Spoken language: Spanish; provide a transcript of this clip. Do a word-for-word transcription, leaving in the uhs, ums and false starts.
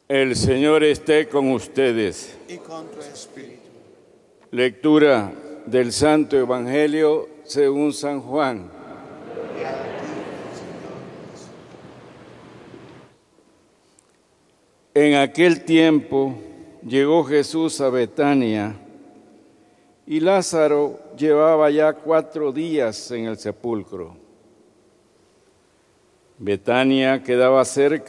El Señor esté con ustedes. Y con tu espíritu. Lectura del Santo Evangelio según San Juan. Gloria a ti, Señor. En aquel tiempo llegó Jesús a Betania y Lázaro llevaba ya cuatro días en el sepulcro. Betania quedaba cerca